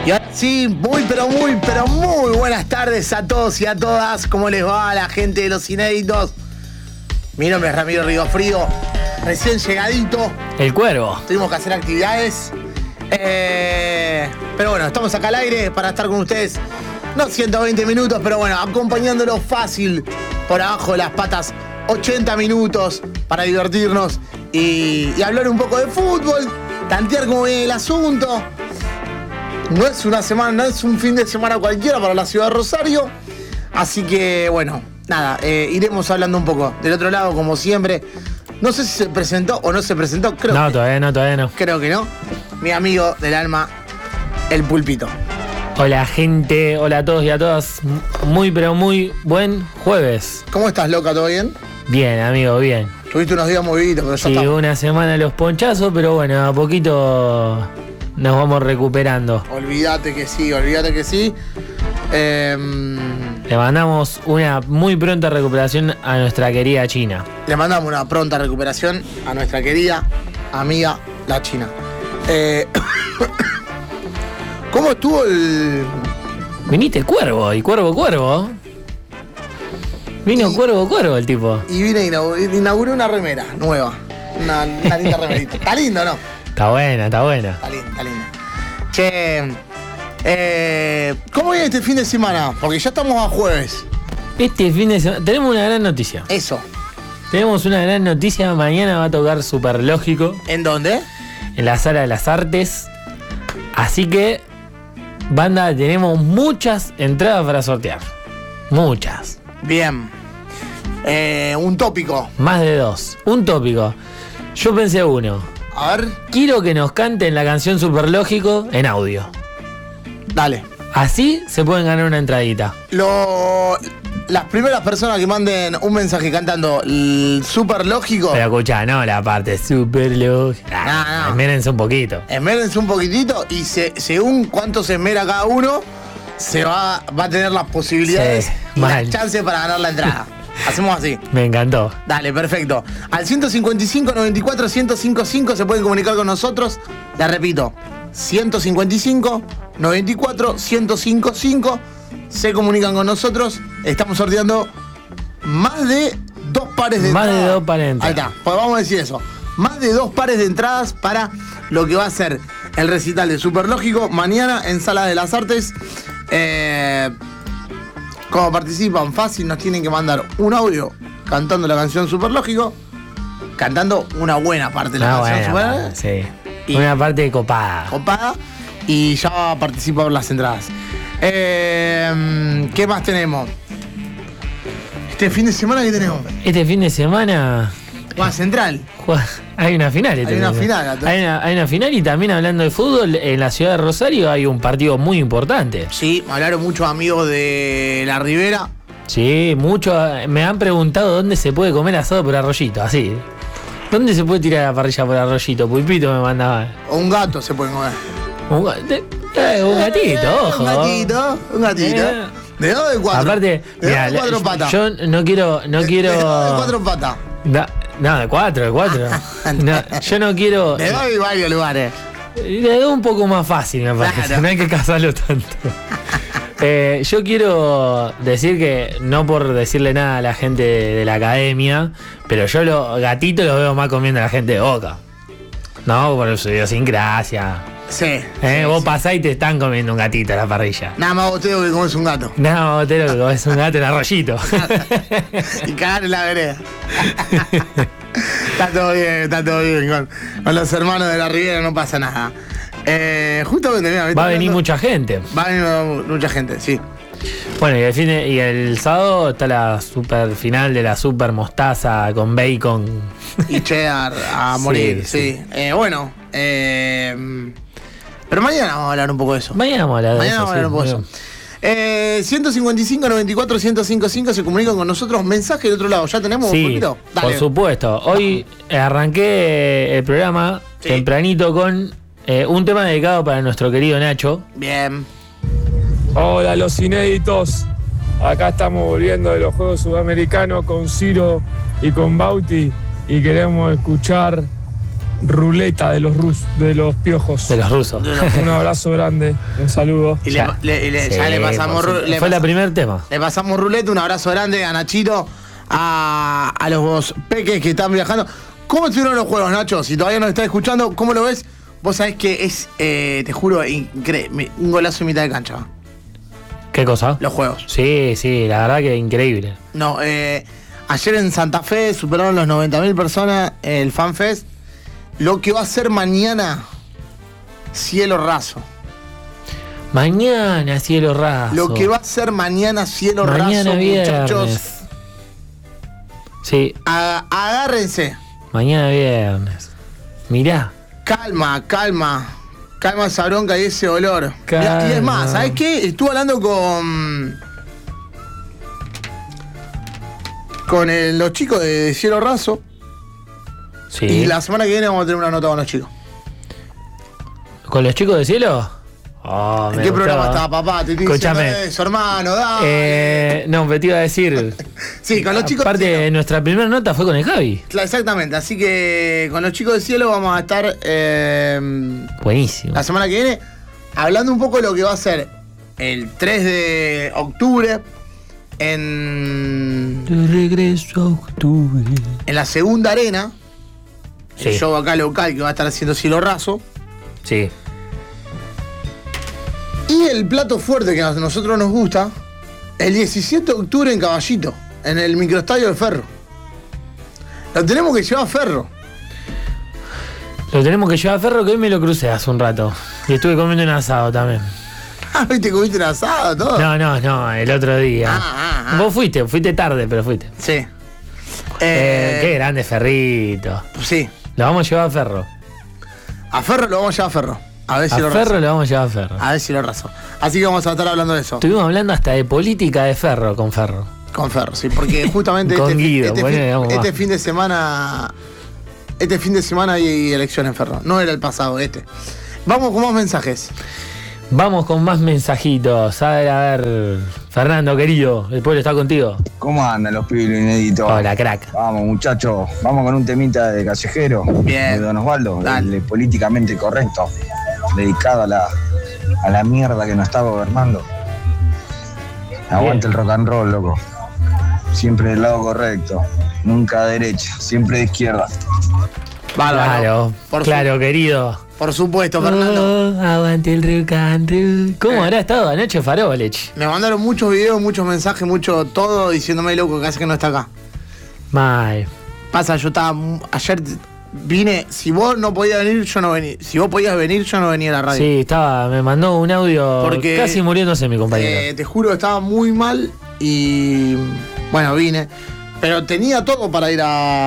Y ahora sí, muy buenas tardes a todos y a todas. ¿Cómo les va a la gente de Los Inéditos? Mi nombre es Ramiro Rigofrío, recién llegadito. El Cuervo. Tuvimos que hacer actividades. Pero bueno, estamos acá al aire para estar con ustedes. No 120 minutos, pero bueno, acompañándolos fácil por abajo de las patas. 80 minutos para divertirnos y hablar un poco de fútbol, tantear cómo viene el asunto. No es una semana, no es un fin de semana cualquiera para la ciudad de Rosario. Así que, bueno, nada, iremos hablando un poco. Del otro lado, como siempre, no sé si se presentó o no se presentó. Todavía no. Creo que no. Mi amigo del alma, el Pulpito. Hola, gente. Hola a todos y a todas. Muy buen jueves. ¿Cómo estás, loca? ¿Todo bien? Bien, amigo, bien. Tuviste unos días moviditos, pero ya sí, está. Una semana los ponchazos, pero bueno, a poquito nos vamos recuperando. Olvídate que sí. Le mandamos una muy pronta recuperación a nuestra querida China. Le mandamos una pronta recuperación a nuestra querida amiga, la China. ¿Cómo estuvo el...? Viniste Cuervo, y Cuervo. Vino Cuervo el tipo. Y vine inauguró una remera nueva. Una linda remerita. Está lindo, ¿no? Está buena. Está linda. Che, ¿cómo viene este fin de semana? Porque ya estamos a jueves. Este fin de semana tenemos una gran noticia. Eso. Tenemos una gran noticia. Mañana va a tocar Superlógico. ¿En dónde? En la Sala de las Artes. Así que, banda, tenemos muchas entradas para sortear. Muchas. Bien. Un tópico. Más de 2. Un tópico. Yo pensé uno. A ver. Quiero que nos canten la canción Superlógico en audio. Dale. Así se pueden ganar una entradita. Las primeras personas que manden un mensaje cantando el Superlógico. Pero escuchá, no la parte Superlógico. No. Esmérense un poquito. Esmérense un poquitito y según cuánto se esmera cada uno, se va a tener las posibilidades y las chances para ganar la entrada. Hacemos así. Me encantó. Dale, perfecto. Al 155 94 1055 se pueden comunicar con nosotros. La repito, 155 94 1055 se comunican con nosotros. Estamos sorteando más de 2 pares de entradas. Más de 2 pares de entradas. Ahí está, pues vamos a decir eso. Más de 2 pares de entradas para lo que va a ser el recital de Superlógico mañana en Sala de las Artes. Como participan fácil, nos tienen que mandar un audio cantando la canción Superlógico, cantando una buena parte de la canción Superlógico. Sí. Y una parte copada. Y ya va a participar las entradas. ¿Qué más tenemos? Este fin de semana, ¿qué tenemos? Este fin de semana... Juega Central. Hay una final. Hay una final y también hablando de fútbol, en la ciudad de Rosario hay un partido muy importante. Sí, me hablaron muchos amigos de la Ribera. Sí, muchos me han preguntado dónde se puede comer asado por Arroyito, así. ¿Dónde se puede tirar la parrilla por Arroyito? Pulpito me mandaba. O un gato se puede comer. Un gatito, ojo. Un gatito. ¿De 2 o de 4? Aparte, ¿de 2 o de 4 patas? Yo no quiero... ¿De 2 o de 4 patas? No, de 4. No, yo no quiero... De 2 hay varios lugares. De 2 un poco más fácil, me parece. Claro. No hay que casarlo tanto. Yo quiero decir que, no por decirle nada a la gente de la academia, pero yo los gatitos los veo más comiendo a la gente de Boca. No, por su idiosincrasia. Sí. Vos pasás y te están comiendo un gatito a la parrilla. Nada más botero que comes un gato. Nada más botero que comes un gato en Arroyito. Y cagar en la vereda. Está todo bien. Con los hermanos de la Ribera no pasa nada. Justamente, mira, va a venir mucha gente. Va a venir mucha gente, sí. Bueno, y el sábado está la super final de la super mostaza con bacon. Y cheddar a morir, sí. Bueno, pero mañana vamos a hablar un poco de eso. Mañana vamos a hablar un poco de eso. 155 94 1055 se comunican con nosotros. Mensaje del otro lado, ¿ya tenemos un poquito? Dale. Por supuesto. Hoy arranqué el programa tempranito con un tema dedicado para nuestro querido Nacho. Bien. Hola, los inéditos. Acá estamos volviendo de los Juegos Sudamericanos con Ciro y con Bauti y queremos escuchar ruleta de los piojos. De los rusos. Un abrazo grande, un saludo. Y Ya. ya le pasamos. Fue el primer tema. Le pasamos ruleta, un abrazo grande a Nachito, a los peques que están viajando. ¿Cómo estuvieron los juegos, Nacho? Si todavía nos estás escuchando, ¿cómo lo ves? Vos sabés que es, te juro, un golazo en mitad de cancha. ¿Qué cosa? Los juegos. Sí, la verdad que increíble. No, ayer en Santa Fe superaron los 90.000 personas el FanFest. Lo que va a ser mañana, cielo raso. Mañana, cielo raso. Lo que va a ser mañana, cielo Mañana raso, viernes. muchachos. Sí, Agárrense. mañana viernes. Mirá. Calma esa bronca y ese olor. Calma. Y es más, ¿sabes qué? Estuve hablando con los chicos de Cielo Raso. Sí. Y la semana que viene vamos a tener una nota con los chicos. ¿Con los chicos de cielo? Oh, ¿En me qué gustó. programa estaba, papá? Te estoy diciendo Escúchame. eso, hermano, dale. No, pero te iba a decir. Sí, con los chicos de Aparte, Cielo. nuestra primera nota fue con el Javi. Claro, exactamente, así que con los chicos de Cielo vamos a estar Buenísimo. la semana que viene hablando un poco de lo que va a ser el 3 de octubre en De regreso a octubre. la segunda arena. Sí. El show acá local que va a estar haciendo Cielo Raso. Sí. Y el plato fuerte que a nosotros nos gusta, el 17 de octubre en Caballito, en el microestadio de Ferro. Lo tenemos que llevar a Ferro. Lo tenemos que llevar a Ferro, que hoy me lo crucé hace un rato. Y estuve comiendo un asado también. Ah, ¿viste? ¿Comiste un asado todo? No, el otro día. Ah. Vos fuiste tarde, pero fuiste. Sí. Qué grande Ferrito. Sí. Lo vamos a llevar a Ferro. A Ferro lo vamos a llevar a Ferro. A ver si A lo Ferro raso. lo vamos a llevar a Ferro. A ver si lo raso. Así que vamos a estar hablando de eso. Estuvimos hablando hasta de política de Ferro con Ferro. Con Ferro, sí, porque justamente Con Guido, ponele, este fin de semana. Este fin de semana hay elección en Ferro. No era el pasado, este. Vamos con más mensajes. Vamos con más mensajitos. A ver, Fernando, querido, el pueblo está contigo. ¿Cómo andan los pibes inéditos? Hola, crack. Vamos, muchachos, vamos con un temita de Callejero, Bien. de Don Osvaldo, Dale. el políticamente correcto, dedicado a la mierda que nos está gobernando. Aguante el rock and roll, loco. Siempre del lado correcto, nunca de derecha, siempre de izquierda. Claro, Por claro, querido. Por supuesto, Fernando. Oh, aguante el rock and roll. ¿Cómo habrá estado anoche Farolech? Me mandaron muchos videos, muchos mensajes, mucho todo diciéndome loco que hace que no está acá. Mal. Pasa, yo estaba. Ayer vine. Si vos no podías venir, yo no venía. Si vos podías venir, yo no venía a la radio. Sí, me mandó un audio Porque, casi muriéndose mi compañero. Te juro que estaba muy mal y. Bueno, vine. Pero tenía todo para ir a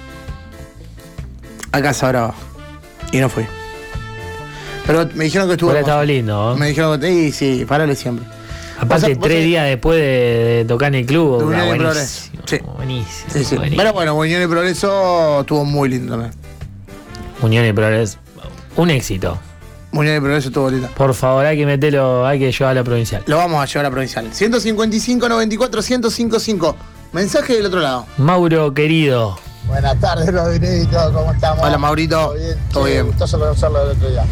Casa Brava. Y no fui. Pero me dijeron que estuvo. Hubiera hermoso. estado lindo, ¿no? Me dijeron que sí, parale siempre. Aparte, Vos 3 días después de tocar en el club. De Unión y buenísimo, Progreso. Sí. Buenísimo, Sí, sí. buenísimo. Pero bueno, Unión y Progreso estuvo muy lindo también. Unión y Progreso. Un éxito. Unión y Progreso estuvo lindo. Por favor, hay que meterlo, hay que llevarlo a la provincial. Lo vamos a llevar a provincial. 155 94 1055. Mensaje del otro lado. Mauro, querido. Buenas tardes, los inéditos, ¿cómo estamos? Hola, Maurito. ¿Todo bien? Todo Che, bien. Gustoso conocerlo el otro día.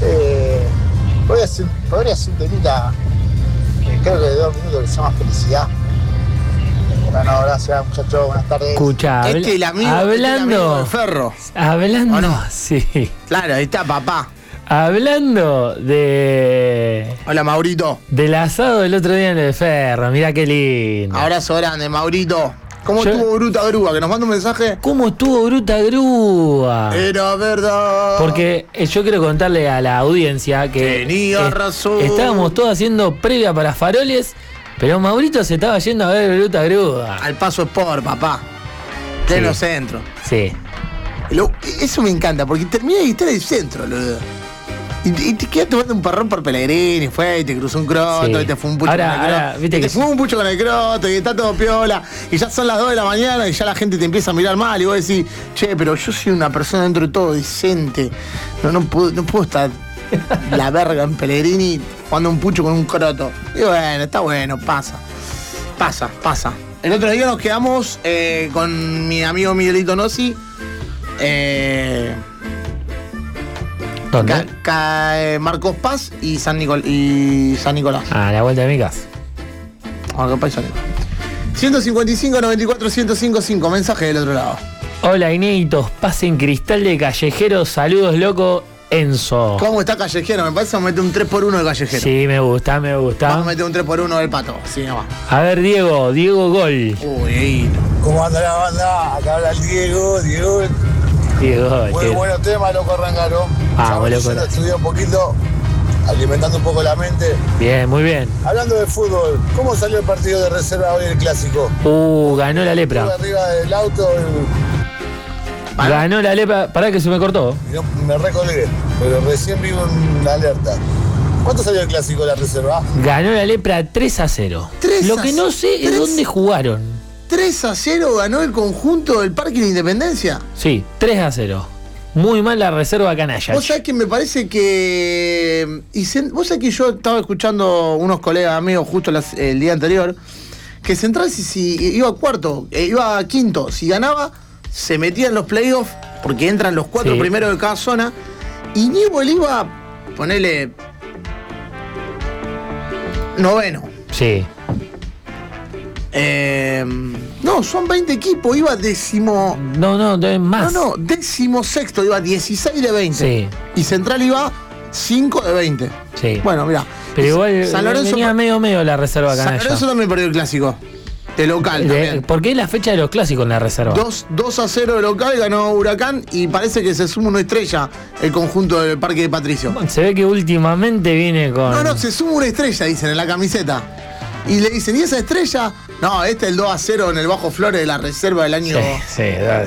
Podría ser un temita, creo que de 2 minutos, que se llama Felicidad. Bueno, gracias, muchachos, buenas tardes. Escucha, Este el amigo, este el amigo hablando, del Ferro. hablando, ¿O no? sí, Claro, ahí está, papá. hablando Hola, Maurito. del asado del otro día en el Ferro, mirá qué lindo. Abrazo grande, Maurito. ¿Cómo Yo- estuvo Bruta Grúa? Que nos manda un mensaje. ¿Cómo estuvo Bruta Grúa? Era verdad. Porque yo quiero contarle a la audiencia que Tenía razón. estábamos todos haciendo previa para faroles, pero Maurito se estaba yendo a ver Bruta Grúa. Al Paso Sport, papá. Pleno Sí. centro. Sí. Eso me encanta, porque termina de estar en el centro, boludo. Y te quedas tomando un parrón por Pellegrini, fue y te cruzó un croto, Sí. y te fue un pucho Ahora- con el croto. ahora, viste y te que- fue un pucho con el croto, y está todo piola. Y ya son las 2 de la mañana y ya la gente te empieza a mirar mal. Y vos decís, che, pero yo soy una persona dentro de todo decente. No puedo estar la verga en Pellegrini jugando un pucho con un croto. Y bueno, está bueno, pasa. Pasa. El otro día nos quedamos con mi amigo Miguelito Nossi. ¿Dónde? Marcos Paz y San Nicolás. A la vuelta de mi casa. Marcos Paz y San Nicolás. 155 94 1055. Mensaje del otro lado. Hola, inéditos. Pasen Cristal de Callejero. Saludos, loco. Enzo. ¿Cómo está Callejero? Me parece que vamos a meter un 3x1 de Callejero. Sí, me gusta. Vamos a meter un 3x1 del Pato. Sí, nomás. A ver, Diego Gol. Uy, ¿Cómo anda la banda? Acá habla el Diego. Diego Gol. Muy buenos temas, loco Rangaro. Loco. Estudié un poquito, alimentando un poco la mente. Bien, muy bien. Hablando de fútbol, ¿cómo salió el partido de reserva hoy, el clásico? Ganó la Lepra. Estuve arriba del auto Ganó la Lepra. Pará que se me cortó. y no, me recolgué, pero recién vi una alerta. ¿Cuánto salió el clásico de la reserva? Ganó la Lepra 3-0. Lo que no sé es dónde jugaron. 3-0 ganó el conjunto del Parque de la Independencia. Sí, 3-0. Muy mal la reserva canalla. Vos sabés que me parece que... Vos sabés que yo estaba escuchando unos colegas amigos justo el día anterior, que Central si iba a cuarto, iba a quinto, si ganaba, se metía en los playoffs, porque entran los 4 primeros de cada zona, y Newell iba, ponele, noveno. Sí. No, son 20 equipos, iba décimo... No, es más. No, 16º, iba 16 de 20. Sí. Y Central iba 5 de 20. Sí. Bueno, mirá. Pero igual San Lorenzo venía medio la reserva San canalla. Lorenzo también perdió el clásico. De local también. Porque es la fecha de los clásicos en la reserva. 2-0 de local, ganó Huracán y parece que se suma una estrella el conjunto del Parque de Patricio. Se ve que últimamente viene con... No, se suma una estrella, dicen en la camiseta. Y le dicen, ¿y esa estrella? No, este es el 2-0 en el Bajo Flores de la reserva del año... Sí,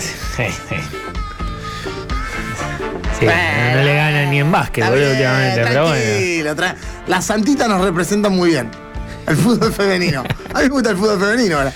no le ganan ni en básquet, boludo, últimamente, pero bueno. La Santita nos representa muy bien. El fútbol femenino. A mí me gusta el fútbol femenino ahora.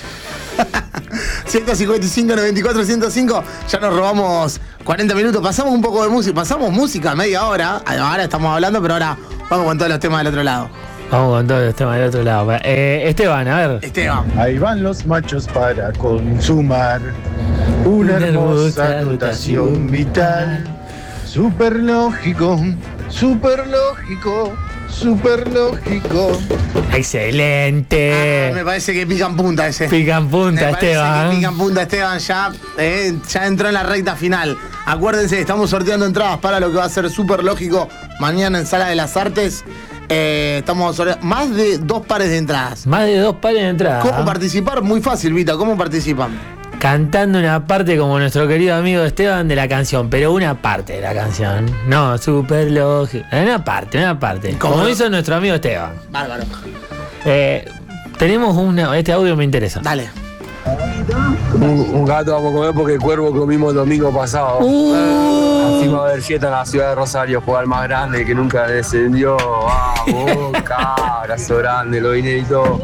155, 94, 105. Ya nos robamos 40 minutos. Pasamos un poco de música. Pasamos música media hora. Ahora estamos hablando, pero ahora vamos con todos los temas del otro lado. Vamos con todos los temas del otro lado. Esteban, a ver. Esteban. Ahí van los machos para consumar una hermosa dotación vital. Súper lógico, súper lógico, súper lógico. Excelente. Me parece que pican punta ese. Pican punta, Esteban. Que pican punta, Esteban. Ya entró en la recta final. Acuérdense, estamos sorteando entradas para lo que va a ser súper lógico mañana en Sala de las Artes. Estamos sorteando más de 2 pares de entradas. Más de 2 pares de entradas. ¿Cómo participar? Muy fácil, Vita. ¿Cómo participan? Cantando una parte como nuestro querido amigo Esteban de la canción, pero una parte de la canción. No, súper lógico. Una parte. Como hizo nuestro amigo Esteban. Bárbaro. Tenemos este audio me interesa. Dale. Un gato vamos a comer porque el cuervo comimos el domingo pasado. Así va a haber fiesta en la ciudad de Rosario, jugar más grande que nunca descendió. Boca, abrazo grande, lo inédito.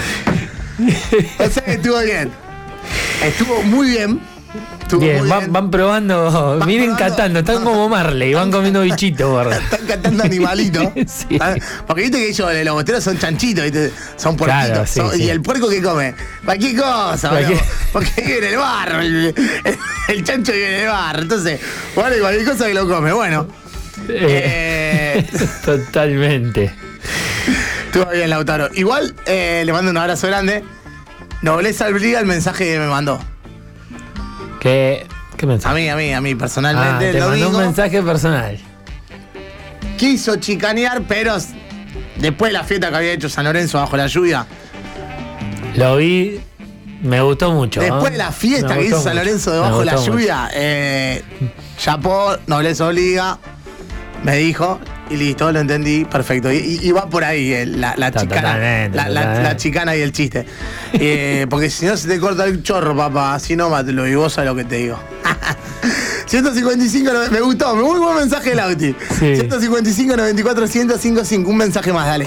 Estuvo bien. Estuvo muy bien. Bien, van probando, miren cantando, están como Marley, van comiendo bichitos, ¿verdad? Están cantando animalitos. Sí. Porque viste que ellos, los bosteros son chanchitos, ¿viste? Son puerquitos. Claro, sí. ¿Y el puerco qué come? Cualquier cosa, porque vive en el barro. El chancho vive en el barro. Entonces, bueno, cualquier cosa que lo come. Bueno. Totalmente. Estuvo bien, Lautaro. Igual, le mando un abrazo grande. Nobleza obliga el mensaje que me mandó. ¿Qué mensaje? A mí, personalmente. Te mandó un mensaje personal. Quiso chicanear, pero después de la fiesta que había hecho San Lorenzo bajo la lluvia. Lo vi, me gustó mucho. Después de la fiesta que hizo San Lorenzo debajo de la lluvia, chapó, nobleza obliga, me dijo, y listo, lo entendí, perfecto. Y va por ahí la chicana. La chicana y el chiste. Porque si no se te corta el chorro, papá, así no mátelo, y vos sabés lo que te digo. 155, me gustó, muy buen mensaje del Auti. Sí. 155, 94, 105, un mensaje más, dale.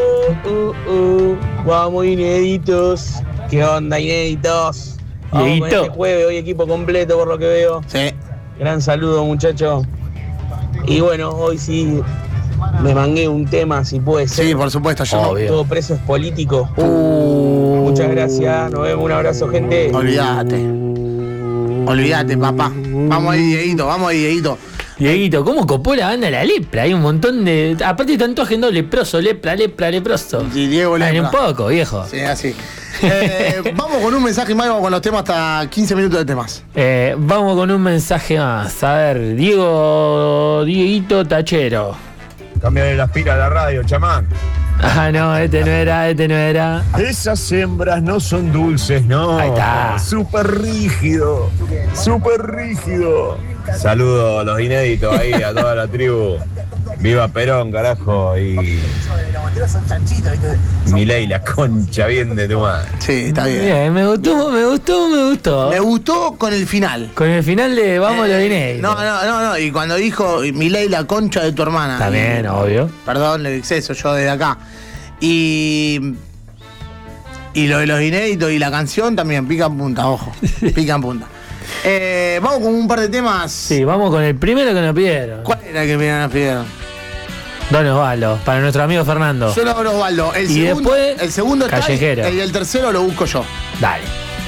Vamos, inéditos. ¿Qué onda, inéditos? Vamos con este jueves, hoy equipo completo por lo que veo. Sí. Gran saludo, muchachos. Y bueno, hoy sí me mangué un tema, si puede ser. Sí, por supuesto, yo no. Todo preso es político. Muchas gracias, nos vemos, un abrazo, gente. Olvídate, papá. Vamos ahí, Dieguito. Dieguito, ¿cómo copó la banda La Lepra? Hay un montón de. Aparte están todos agendando leproso, leproso. Sí, Diego Lepra. Hay un poco, viejo. Sí, así. Vamos con un mensaje más y vamos con los temas hasta 15 minutos de temas. Vamos con un mensaje más. A ver, Dieguito Tachero. Cámbiale las pilas a la radio, chamán. Ah, no, este no era. Esas hembras no son dulces, no. Ahí está. Súper rígido. Saludos a los inéditos ahí, a toda la tribu. Viva Perón, carajo. Y Milei, la concha bien de tu madre. Sí, está bien. Bien, me gustó. Me gustó con el final. Con el final de Vamos los Inéditos. No. Y cuando dijo Milei, la concha de tu hermana. También, obvio. Perdón el exceso, yo desde acá. Y lo de los inéditos y la canción también, pica en punta, ojo. Pica en punta. Vamos con un par de temas. Sí, vamos con el primero que nos pidieron. ¿Cuál era el que nos pidieron? Don Osvaldo, para nuestro amigo Fernando. Yo lo hago Osvaldo. El Y segundo, después, el segundo está Callejero. y el tercero lo busco yo. Dale.